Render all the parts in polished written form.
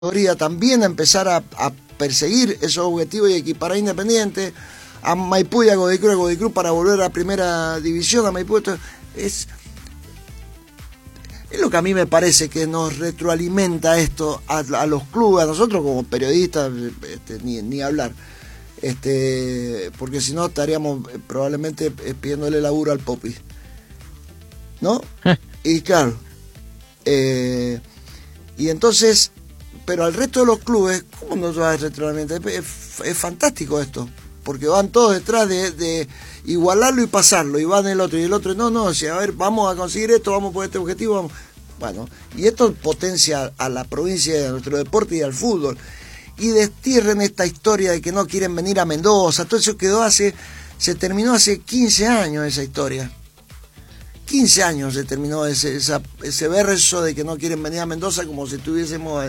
categoría también a empezar a perseguir esos objetivos y equiparar a Independiente, a Maipú y a Godicruz para volver a primera división, a Maipú. Es lo que a mí me parece que nos retroalimenta esto a los clubes, a nosotros como periodistas, ni hablar. Porque si no estaríamos probablemente pidiéndole laburo al Popi, ¿no? Y claro, y entonces, pero al resto de los clubes, ¿cómo no se va a retroalimentar? Es fantástico esto, porque van todos detrás de igualarlo y pasarlo, y van el otro, y el otro, no, o sea, a ver, vamos a conseguir esto, vamos por este objetivo, vamos. Bueno, y esto potencia a la provincia y a nuestro deporte y al fútbol. Y destierren esta historia de que no quieren venir a Mendoza, todo eso se terminó hace 15 años esa historia. 15 años se terminó ese verso de que no quieren venir a Mendoza, como si estuviésemos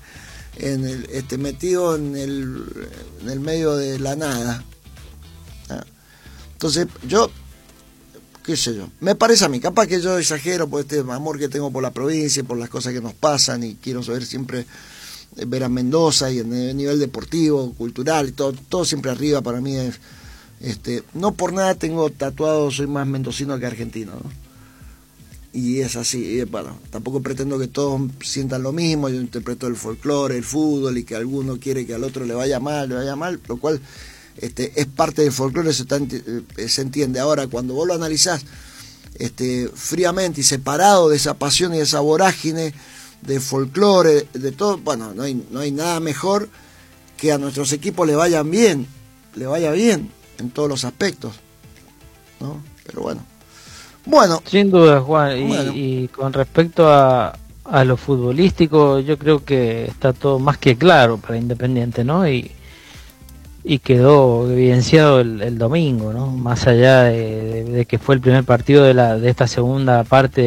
metidos en el medio de la nada. Entonces, qué sé yo, me parece a mí, capaz que yo exagero por este amor que tengo por la provincia y por las cosas que nos pasan, y quiero saber siempre ver a Mendoza y en el nivel deportivo, cultural y todo siempre arriba. Para mí es, no por nada tengo tatuado, soy más mendocino que argentino, ¿no? Y es así, y bueno, tampoco pretendo que todos sientan lo mismo. Yo interpreto el folclore, el fútbol, y que alguno quiere que al otro le vaya mal, lo cual es parte del folclore, se entiende. Ahora, cuando vos lo analizás fríamente y separado de esa pasión y de esa vorágine de folclore, de todo, bueno, no hay nada mejor que a nuestros equipos le vaya bien en todos los aspectos, ¿no? Pero bueno, sin duda, Juan, bueno. y con respecto a lo futbolístico, yo creo que está todo más que claro para Independiente, ¿no? Y quedó evidenciado el domingo, ¿no? Más allá de que fue el primer partido de esta segunda parte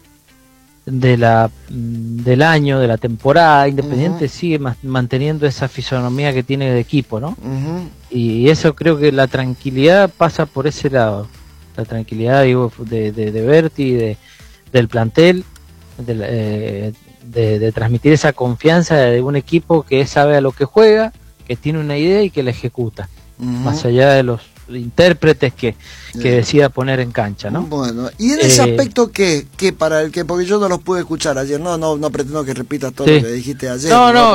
del año, de la temporada. Independiente sigue manteniendo esa fisonomía que tiene de equipo, ¿no? Y eso, creo que la tranquilidad pasa por ese lado. La tranquilidad, digo, de Berti, del plantel, de transmitir esa confianza de un equipo que sabe a lo que juega, que tiene una idea y que la ejecuta, más allá de los intérpretes que decida poner en cancha, ¿no? Bueno, y en ese aspecto que porque yo no los pude escuchar ayer, no pretendo que repitas todo lo que dijiste ayer.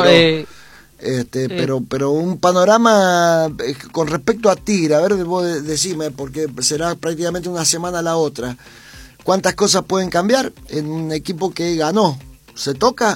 Pero un panorama con respecto a Tigre, a ver, vos decime, porque será prácticamente una semana a la otra. ¿Cuántas cosas pueden cambiar en un equipo que ganó? ¿Se toca?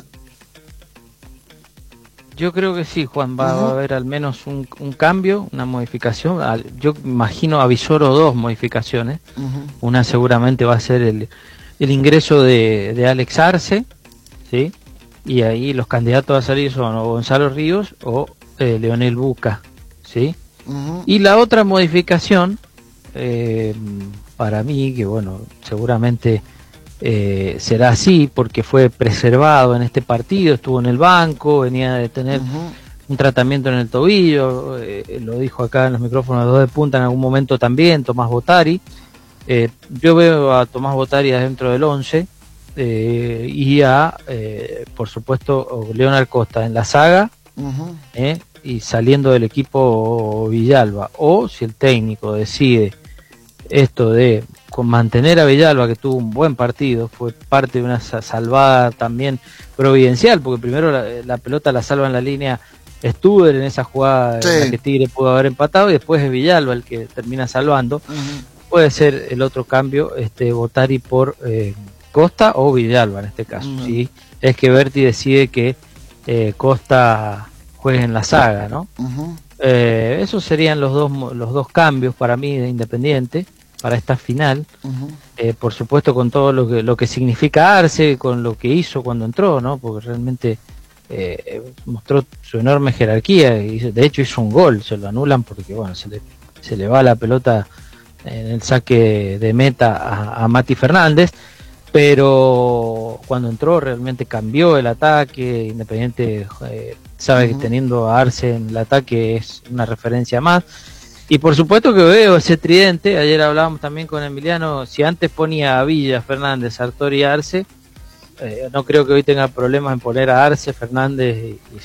Yo creo que sí, Juan, va a haber al menos un cambio, una modificación. Yo imagino, avisoro 2 modificaciones. Una seguramente va a ser el ingreso de Alex Arce, ¿sí? Y ahí los candidatos a salir son o Gonzalo Ríos o Leonel Buca, ¿sí? Y la otra modificación, para mí, que bueno, seguramente será así porque fue preservado en este partido, estuvo en el banco, venía de tener un tratamiento en el tobillo, lo dijo acá en los micrófonos de 2 de punta en algún momento también, Tomás Botari. Yo veo a Tomás Botari dentro del 11, y por supuesto, Leonard Costa en la saga, y saliendo del equipo Villalba. O si el técnico decide esto de mantener a Villalba, que tuvo un buen partido, fue parte de una salvada también providencial, porque primero la pelota la salva en la línea Stuber en esa jugada en la que Tigre pudo haber empatado, y después es Villalba el que termina salvando. Puede ser el otro cambio, Botari por Costa o Villalba en este caso. ¿Sí? Es que Berti decide que Costa juegue en la saga, ¿no? Esos serían los dos cambios para mí de Independiente para esta final. Por supuesto, con todo lo que significa Arce, con lo que hizo cuando entró, ¿no? Porque realmente mostró su enorme jerarquía, y de hecho hizo un gol. Se lo anulan porque bueno, se le va la pelota en el saque de meta a Mati Fernández, pero cuando entró realmente cambió el ataque. Independiente sabe que teniendo a Arce en el ataque es una referencia más. Y por supuesto que veo ese tridente. Ayer hablábamos también con Emiliano, si antes ponía a Villa, Fernández, Sartori y Arce, no creo que hoy tenga problemas en poner a Arce, Fernández y